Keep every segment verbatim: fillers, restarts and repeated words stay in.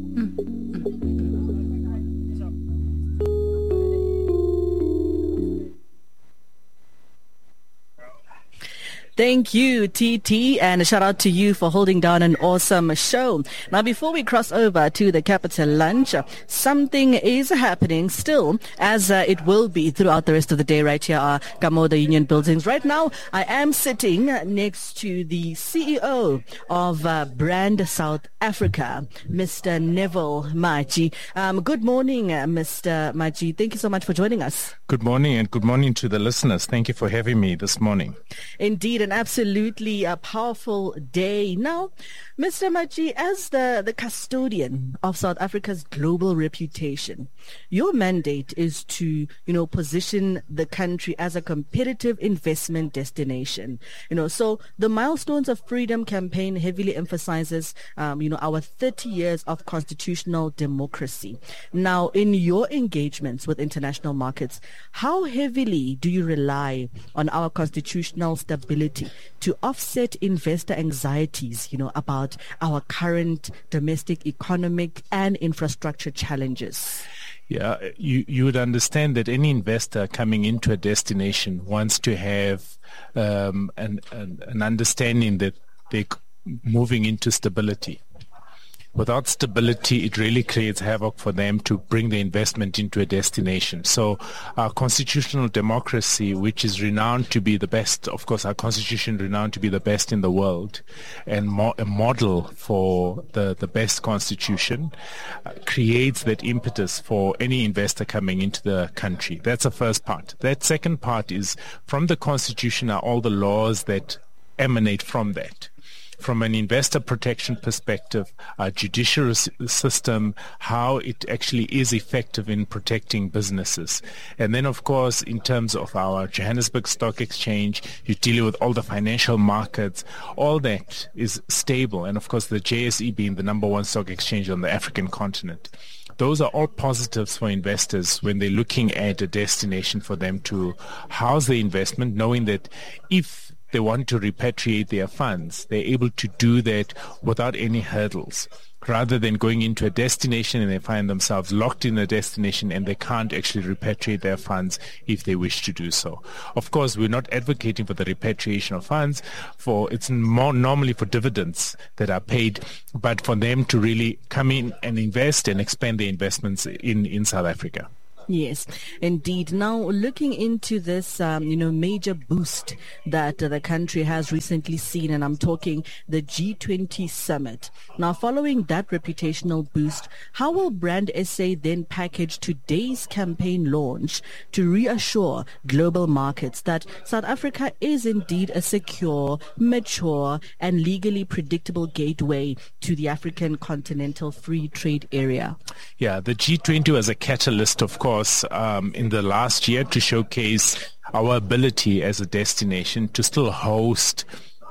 Thank you, T T, and a shout out to you for holding down an awesome show. Now, before we cross over to the Capital Lunch, something is happening still, as uh, it will be throughout the rest of the day right here at Gamoda Union Buildings. Right now, I am sitting next to the C E O of uh, Brand South Africa, Mister Neville Matjie. Um, good morning, uh, Mister Matjie. Thank you so much for joining us. Good morning, and good morning to the listeners. Thank you for having me this morning. Indeed, an absolutely a powerful day. Now, Mister Matjie, as the, the custodian of South Africa's global reputation, your mandate is to, you know, position the country as a competitive investment destination. You know, so the Milestones of Freedom campaign heavily emphasizes, um, you know, our thirty years of constitutional democracy. Now, in your engagements with international markets, how heavily do you rely on our constitutional stability to offset investor anxieties, you know, about our current domestic economic and infrastructure challenges? Yeah, you, you would understand that any investor coming into a destination wants to have um, an, an, an understanding that they're moving into stability. Without stability, it really creates havoc for them to bring the investment into a destination. So our constitutional democracy, which is renowned to be the best, of course, our constitution renowned to be the best in the world, and mo- a model for the, the best constitution, uh, creates that impetus for any investor coming into the country. That's the first part. That second part is, from the constitution are all the laws that emanate from that. From an investor protection perspective, our judicial system, how it actually is effective in protecting businesses. And then, of course, in terms of our Johannesburg Stock Exchange, you're dealing with all the financial markets. All that is stable. And, of course, the J S E being the number one stock exchange on the African continent. Those are all positives for investors when they're looking at a destination for them to house the investment, knowing that if they want to repatriate their funds, they're able to do that without any hurdles, rather than going into a destination and they find themselves locked in a destination and they can't actually repatriate their funds if they wish to do so. Of course, we're not advocating for the repatriation of funds. For it's more normally for dividends that are paid, but for them to really come in and invest and expand their investments in, in South Africa. Yes, indeed. Now, looking into this, um, you know, major boost that uh, the country has recently seen, and I'm talking the G twenty summit. Now, following that reputational boost, how will Brand S A then package today's campaign launch to reassure global markets that South Africa is indeed a secure, mature, and legally predictable gateway to the African continental free trade area? Yeah, the G twenty was a catalyst, of course, Um, in the last year to showcase our ability as a destination to still host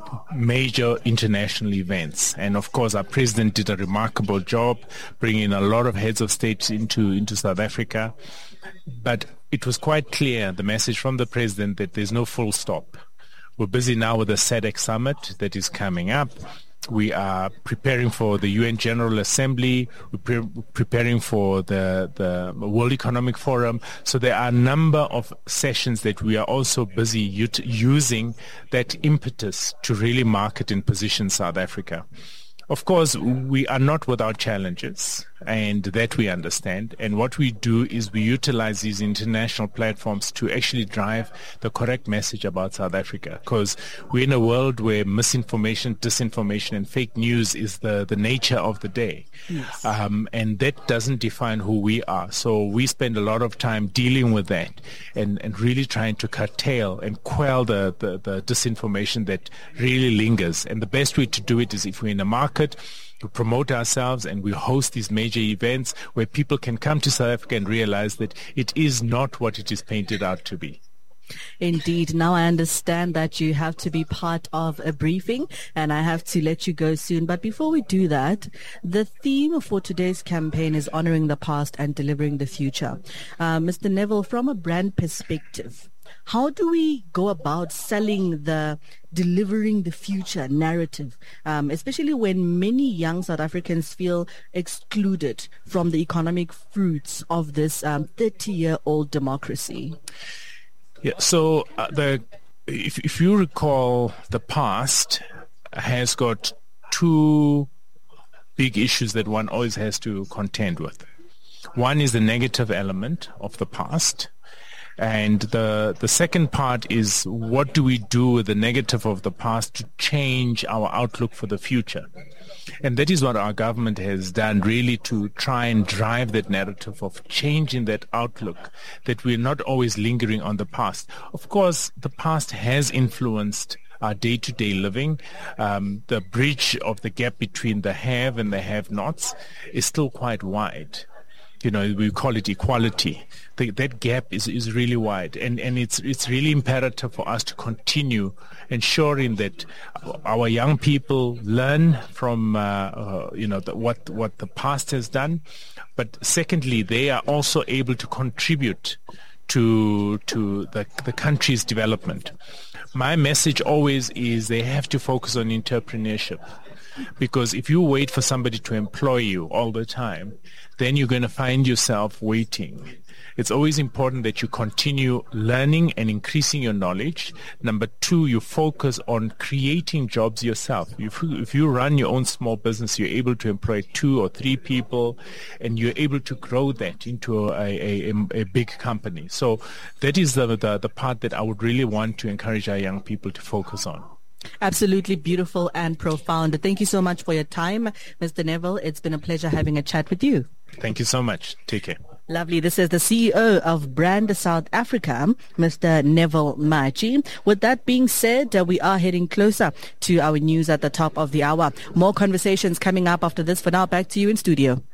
major international events. And of course, our president did a remarkable job bringing a lot of heads of state into, into South Africa. But it was quite clear, the message from the president, that there's no full stop. We're busy now with the SADC summit that is coming up. We are preparing for the U N General Assembly. We're pre- preparing for the, the World Economic Forum. So there are a number of sessions that we are also busy ut- using that impetus to really market and position South Africa. Of course, we are not without challenges, and that we understand. And what we do is we utilize these international platforms to actually drive the correct message about South Africa, because we're in a world where misinformation, disinformation, and fake news is the, the nature of the day. Yes. Um, and that doesn't define who we are. So we spend a lot of time dealing with that and, and really trying to curtail and quell the, the, the disinformation that really lingers. And the best way to do it is if we're in a market, we promote ourselves and we host these major events where people can come to South Africa and realize that it is not what it is painted out to be. Indeed. Now I understand that you have to be part of a briefing and I have to let you go soon. But before we do that, the theme for today's campaign is honoring the past and delivering the future. Uh, Mister Neville, from a brand perspective, How do we go about selling the delivering the future narrative, um, especially when many young South Africans feel excluded from the economic fruits of this um, thirty-year-old democracy? Yeah, so uh, the if, if you recall, the past has got two big issues that one always has to contend with. One is the negative element of the past, and the the second part is what do we do with the negative of the past to change our outlook for the future. And that is what our government has done, really, to try and drive that narrative of changing that outlook, that we're not always lingering on the past. Of course, the past has influenced our day-to-day living. Um, the bridge of the gap between the have and the have-nots is still quite wide. You know, we call it equality. The, that gap is, is really wide, and, and it's it's really imperative for us to continue ensuring that our young people learn from uh, uh, you know the, what what the past has done, but secondly, they are also able to contribute to to the the country's development. My message always is they have to focus on entrepreneurship. Because if you wait for somebody to employ you all the time, then you're going to find yourself waiting. It's always important that you continue learning and increasing your knowledge. Number two, you focus on creating jobs yourself. If you, if you run your own small business, you're able to employ two or three people, and you're able to grow that into a, a, a, a big company. So that is the, the, the part that I would really want to encourage our young people to focus on. Absolutely beautiful and profound. Thank you so much for your time, Mister Neville. It's been a pleasure having a chat with you. Thank you so much. Take care. Lovely. This is the C E O of Brand South Africa, Mister Neville Matjie. With that being said, uh, we are heading closer to our news at the top of the hour. More conversations coming up after this. For now, back to you in studio.